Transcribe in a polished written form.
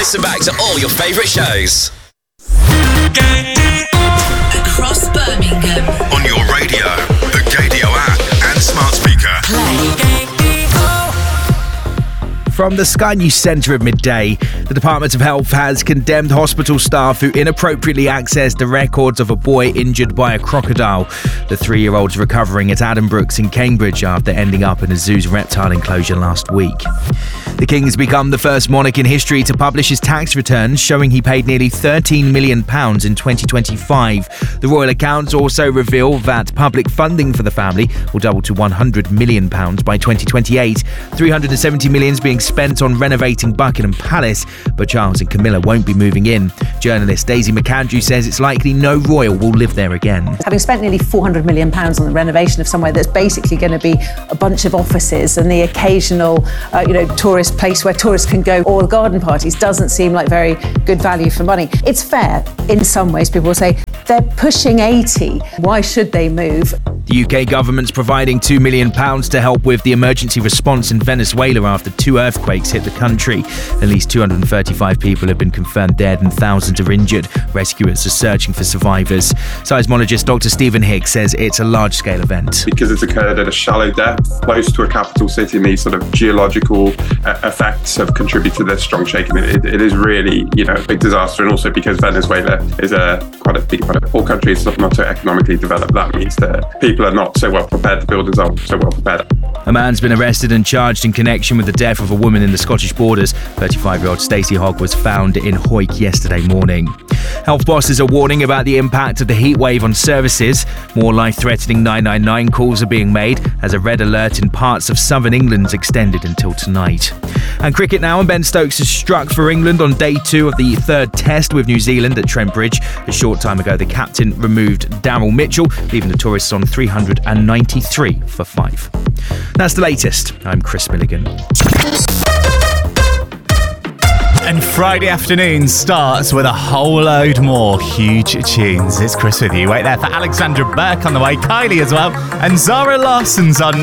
Listen back to all your favourite shows. Across Birmingham. On your radio, the Gaydio app and smart speaker. Play. From the Sky News Centre at midday, the Department of Health has condemned hospital staff who inappropriately accessed the records of a boy injured by a crocodile. The 3-year-old's recovering at Addenbrooke's in Cambridge after ending up in a zoo's reptile enclosure last week. The King has become the first monarch in history to publish his tax returns, showing he paid nearly £13 million in 2025. The royal accounts also reveal that public funding for the family will double to £100 million by 2028. £370 million is being spent on renovating Buckingham Palace, but Charles and Camilla won't be moving in. Journalist Daisy McAndrew says it's likely no royal will live there again. Having spent nearly £400 million on the renovation of somewhere that's basically going to be a bunch of offices and the occasional, tourist place where tourists can go, or garden parties, doesn't seem like very good value for money. It's fair in some ways. People will say they're pushing 80. Why should they move? The UK government's providing £2 million to help with the emergency response in Venezuela after 2 earthquakes hit the country. At least 235 people have been confirmed dead and thousands are injured. Rescuers are searching for survivors. Seismologist Dr. Stephen Hicks says it's a large-scale event. Because it's occurred at a shallow depth, close to a capital city, and these sort of geological effects have contributed to this strong shaking. It is really, a big disaster, and also because Venezuela is quite a big whole country is not so economically developed. That means that people are not so well prepared. The buildings aren't so well prepared. A man's been arrested and charged in connection with the death of a woman in the Scottish Borders. 35-year-old Stacey Hogg was found in Hawick yesterday morning. Health bosses are warning about the impact of the heatwave on services. More life-threatening 999 calls are being made as a red alert in parts of southern England is extended until tonight. And cricket now, and Ben Stokes has struck for England on day 2 of the 3rd test with New Zealand at Trent Bridge. A short time ago, the captain removed Daryl Mitchell, leaving the tourists on 393 for 5. That's the latest. I'm Chris Milligan. And Friday afternoon starts with a whole load more huge tunes. It's Chris with you. Wait there for Alexandra Burke on the way, Kylie as well, and Zara Larson's on